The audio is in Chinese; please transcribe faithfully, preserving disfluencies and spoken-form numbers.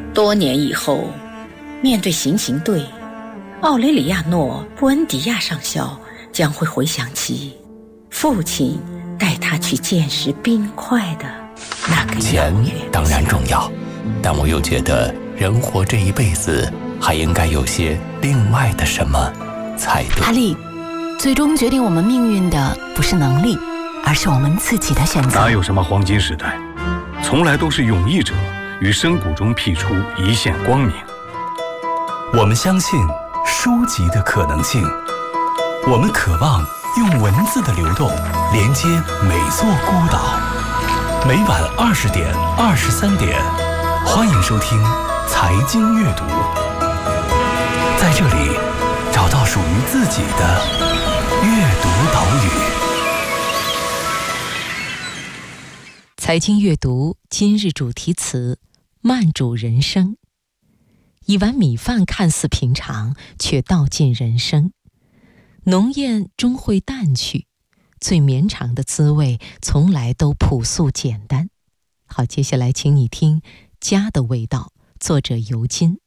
多年以后，面对行刑队，奥雷里亚诺·布恩迪亚上校将会回想起父亲带他去见识冰块的那个钱当然重要，但我又觉得人活这一辈子还应该有些另外的什么才对。 阿丽，最终决定我们命运的不是能力，而是我们自己的选择。 哪有什么黄金时代，从来都是勇毅者于深谷中辟出一线光明。 我们相信书籍的可能性，我们渴望用文字的流动连接每座孤岛。每晚二十点、二十三点，欢迎收听财经阅读，在这里找到属于自己的阅读岛屿。 财经阅读今日主题词：慢煮人生。一碗米饭看似平常，却道尽人生。浓艳终会淡去，最绵长的滋味从来都朴素简单。好，接下来请你听《家的味道》，作者尤金。